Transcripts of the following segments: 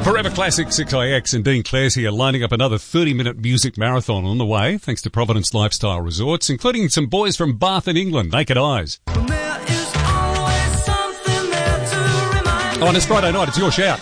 Forever Classic 6IX and Dean Clare's here, lining up another 30-minute music marathon on the way, thanks to Providence Lifestyle Resorts, including some boys from Bath in England, Naked Eyes. Oh, and it's Friday night, it's your shout.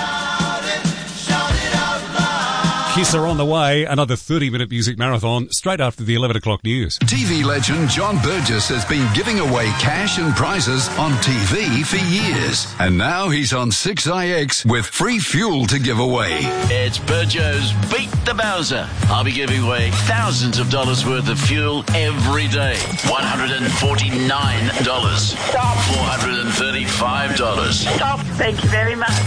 Kiss are on the way, another 30-minute music marathon straight after the 11 o'clock news. TV legend John Burgess has been giving away cash and prizes on TV for years. And now he's on 6IX with free fuel to give away. It's Burjo's Beat the Bowser. I'll be giving away thousands of dollars worth of fuel every day. $149. Stop. $435. Stop. Thank you very much.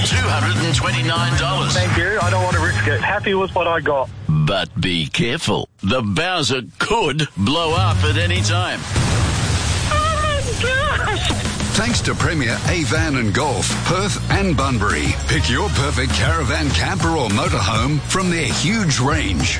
$229. Thank you. I don't want to risk it. Happy with what I got. But be careful. The Bowser could blow up at any time. Oh my gosh. Thanks to Premier Avan and Golf, Perth and Bunbury. Pick your perfect caravan, camper or motorhome from their huge range.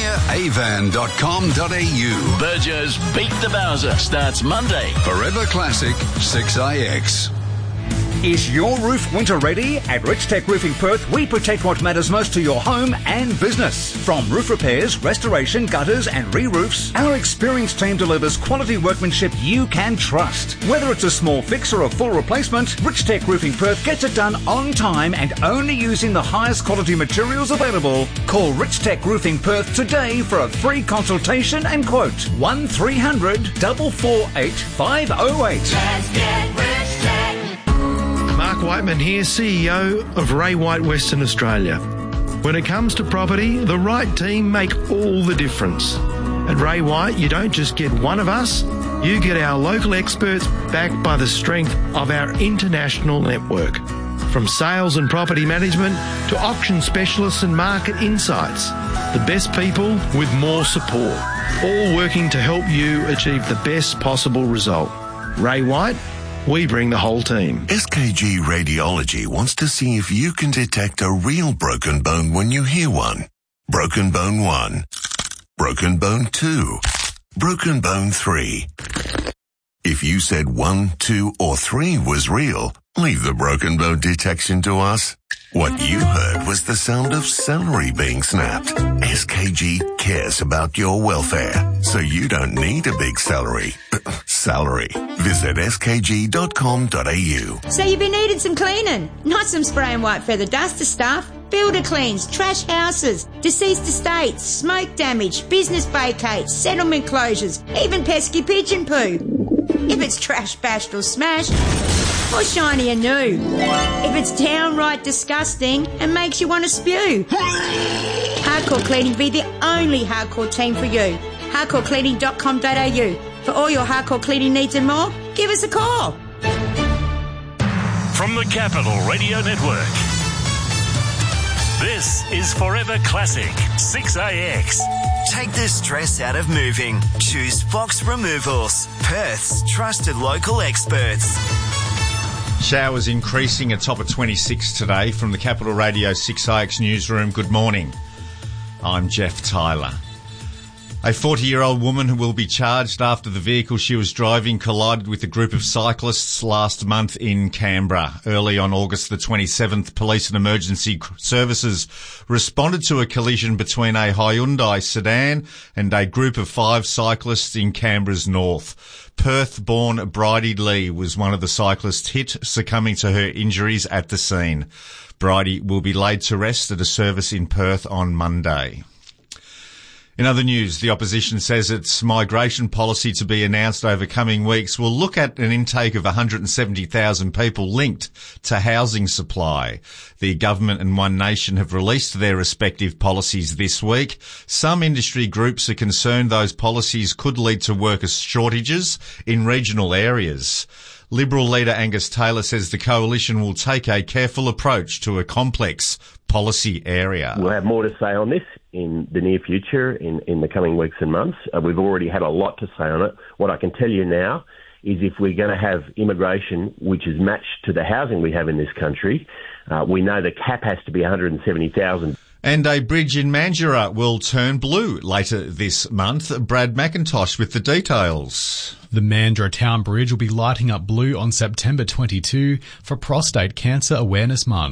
PremierAvan.com.au. Burjo's Beat the Bowser starts Monday. Forever Classic 6IX. Is your roof winter ready? At Rich Tech Roofing Perth, we protect what matters most to your home and business. From roof repairs, restoration, gutters and re-roofs, our experienced team delivers quality workmanship you can trust. Whether it's a small fix or a full replacement, Rich Tech Roofing Perth gets it done on time and only using the highest quality materials available. Call Rich Tech Roofing Perth today for a free consultation and quote. 1300 448 508. Let's get Rich Tech. Mark Whiteman here, CEO of Ray White Western Australia. When it comes to property, the right team make all the difference. At Ray White, you don't just get one of us, you get our local experts backed by the strength of our international network. From sales and property management to auction specialists and market insights, the best people with more support, all working to help you achieve the best possible result. Ray White, we bring the whole team. SKG Radiology wants to see if you can detect a real broken bone when you hear one. Broken bone 1. Broken bone 2. Broken bone 3. If you said 1, 2, or 3 was real, leave the broken bone detection to us. What you heard was the sound of celery being snapped. SKG cares about your welfare, so you don't need a big salary. Visit skg.com.au. So you've been needing some cleaning, not some spray and white feather duster stuff. Builder cleans, trash houses, deceased estates, smoke damage, business vacates, settlement closures, even pesky pigeon poo. If it's trash, bashed or smashed, or shiny and new. If it's downright disgusting and makes you want to spew. Hardcore Cleaning be the only hardcore team for you. hardcorecleaning.com.au. For all your hardcore cleaning needs and more, give us a call. From the Capital Radio Network, this is Forever Classic 6IX. Take the stress out of moving. Choose Fox Removals, Perth's trusted local experts. Showers increasing, a top of 26 today. From the Capital Radio 6IX newsroom, good morning. I'm Jeff Tyler. A 40-year-old woman who will be charged after the vehicle she was driving collided with a group of cyclists last month in Canberra. Early on August the 27th, police and emergency services responded to a collision between a Hyundai sedan and a group of 5 cyclists in Canberra's north. Perth-born Bridie Lee was one of the cyclists hit, succumbing to her injuries at the scene. Bridie will be laid to rest at a service in Perth on Monday. In other news, the opposition says its migration policy to be announced over coming weeks will look at an intake of 170,000 people linked to housing supply. The government and One Nation have released their respective policies this week. Some industry groups are concerned those policies could lead to worker shortages in regional areas. Liberal leader Angus Taylor says the coalition will take a careful approach to a complex policy area. We'll have more to say on this in the near future, in the coming weeks and months. We've already had a lot to say on it. What I can tell you now is if we're going to have immigration which is matched to the housing we have in this country, we know the cap has to be 170,000. And a bridge in Mandurah will turn blue later this month. Brad McIntosh with the details. The Mandurah Town Bridge will be lighting up blue on September 22 for Prostate Cancer Awareness Month.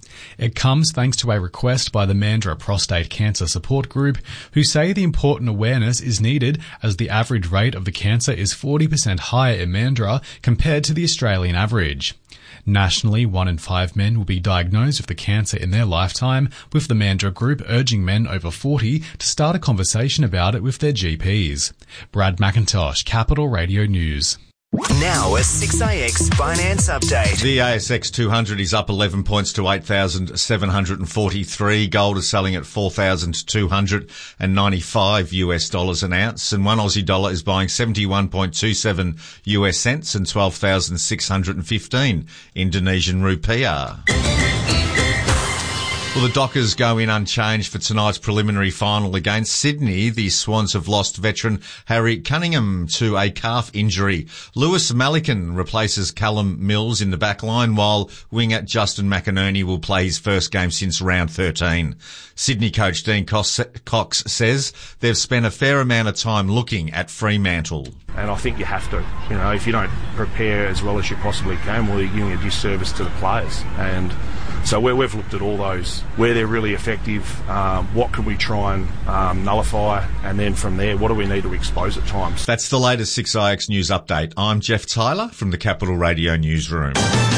It comes thanks to a request by the Mandurah Prostate Cancer Support Group, who say the important awareness is needed as the average rate of the cancer is 40% higher in Mandurah compared to the Australian average. Nationally, 1 in 5 men will be diagnosed with the cancer in their lifetime, with the Mandurah Group urging men over 40 to start a conversation about it with their GPs. Brad McIntosh, Capital Radio News. Now a 6AX finance update. The ASX 200 is up 11 points to 8,743. Gold is selling at $4,295 an ounce, and one Aussie dollar is buying 71.27 US cents and 12,615 Indonesian rupiah. Well, the Dockers go in unchanged for tonight's preliminary final against Sydney. The Swans have lost veteran Harry Cunningham to a calf injury. Lewis Malikan replaces Callum Mills in the back line, while winger Justin McInerney will play his first game since round 13. Sydney coach Dean Cox says they've spent a fair amount of time looking at Fremantle. And I think you have to. You know, if you don't prepare as well as you possibly can, well, you're doing a disservice to the players. And so we've looked at all those, where they're really effective, what can we try and nullify, and then from there, what do we need to expose at times. That's the latest 6IX News Update. I'm Jeff Tyler from the Capital Radio Newsroom.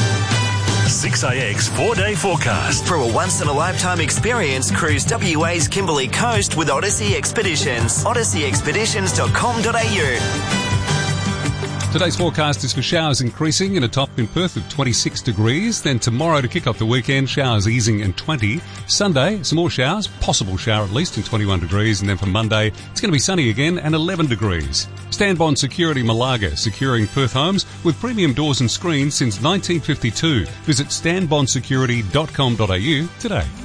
6AX 4-day forecast. For a once-in-a-lifetime experience, cruise WA's Kimberley Coast with Odyssey Expeditions. odysseyexpeditions.com.au. Today's forecast is for showers increasing and a top in Perth of 26 degrees. Then tomorrow to kick off the weekend, showers easing and 20. Sunday, some more showers, possible shower at least and 21 degrees. And then for Monday, it's going to be sunny again and 11 degrees. Stanbond Security Malaga, securing Perth homes with premium doors and screens since 1952. Visit stanbondsecurity.com.au today.